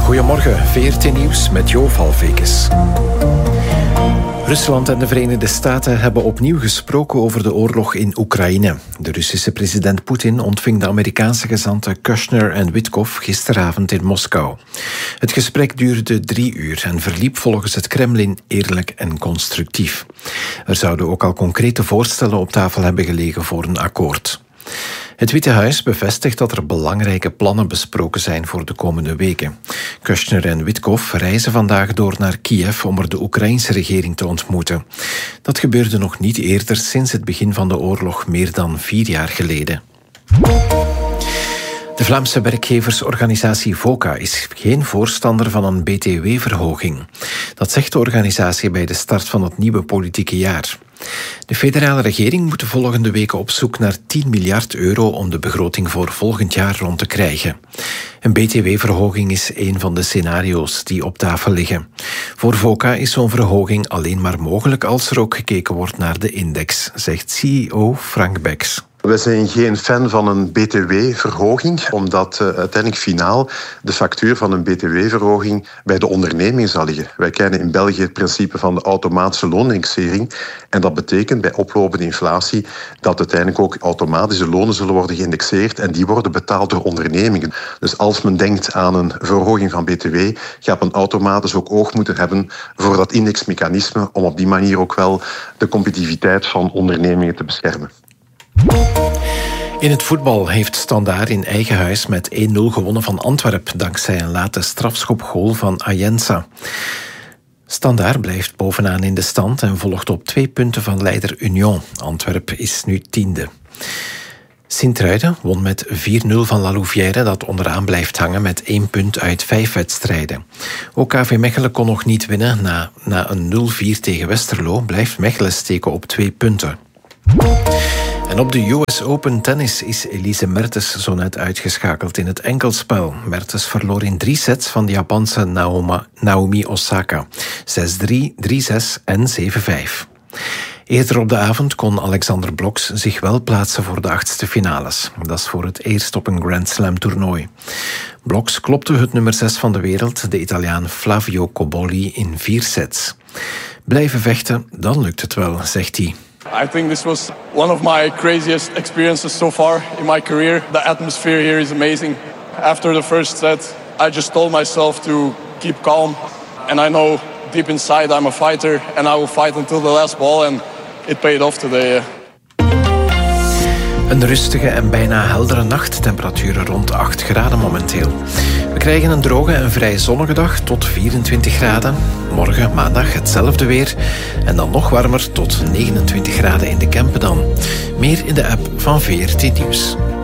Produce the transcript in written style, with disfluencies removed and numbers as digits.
Goedemorgen, VRT Nieuws met Jo Valvekes. Rusland en de Verenigde Staten hebben opnieuw gesproken over de oorlog in Oekraïne. De Russische president Poetin ontving de Amerikaanse gezanten Kushner en Witkoff gisteravond in Moskou. Het gesprek duurde 3 uur en verliep volgens het Kremlin eerlijk en constructief. Er zouden ook al concrete voorstellen op tafel hebben gelegen voor een akkoord. Het Witte Huis bevestigt dat er belangrijke plannen besproken zijn voor de komende weken. Kushner en Witkoff reizen vandaag door naar Kiev om er de Oekraïnse regering te ontmoeten. Dat gebeurde nog niet eerder sinds het begin van de oorlog meer dan 4 jaar geleden. De Vlaamse werkgeversorganisatie VOCA is geen voorstander van een btw-verhoging. Dat zegt de organisatie bij de start van het nieuwe politieke jaar. De federale regering moet de volgende weken op zoek naar 10 miljard euro om de begroting voor volgend jaar rond te krijgen. Een btw-verhoging is een van de scenario's die op tafel liggen. Voor VOCA is zo'n verhoging alleen maar mogelijk als er ook gekeken wordt naar de index, zegt CEO Frank Becks. We zijn geen fan van een btw-verhoging, omdat uiteindelijk finaal de factuur van een btw-verhoging bij de onderneming zal liggen. Wij kennen in België het principe van de automatische loonindexering. En dat betekent bij oplopende inflatie dat uiteindelijk ook automatische lonen zullen worden geïndexeerd en die worden betaald door ondernemingen. Dus als men denkt aan een verhoging van btw, gaat men automatisch ook oog moeten hebben voor dat indexmechanisme om op die manier ook wel de competitiviteit van ondernemingen te beschermen. In het voetbal heeft Standaard in eigen huis met 1-0 gewonnen van Antwerpen dankzij een late strafschopgoal van Ayensa. Standaard blijft bovenaan in de stand en volgt op 2 punten van leider Union. Antwerpen is nu 10e. Sint-Truiden won met 4-0 van La Louvière, dat onderaan blijft hangen met 1 punt uit 5 wedstrijden. Ook KV Mechelen kon nog niet winnen. Na een 0-4 tegen Westerlo blijft Mechelen steken op 2 punten. En op de US Open tennis is Elise Mertens zo net uitgeschakeld in het enkelspel. Mertens verloor in 3 sets van de Japanse Naomi Osaka. 6-3, 3-6 en 7-5. Eerder op de avond kon Alexander Bloks zich wel plaatsen voor de 8e finales. Dat is voor het eerst op een Grand Slam toernooi. Bloks klopte het nummer 6 van de wereld, de Italiaan Flavio Cobolli, in 4 sets. Blijven vechten, dan lukt het wel, zegt hij. I think this was one of my craziest experiences so far in my career. The atmosphere here is amazing. After the first set, I just told myself to keep calm. And I know deep inside I'm a fighter and I will fight until the last ball. And it paid off today. Een rustige en bijna heldere nacht. Temperaturen rond 8 graden momenteel. We krijgen een droge en vrij zonnige dag tot 24 graden. Morgen, maandag, hetzelfde weer. En dan nog warmer tot 29 graden in de Kempen dan. Meer in de app van VRT Nieuws.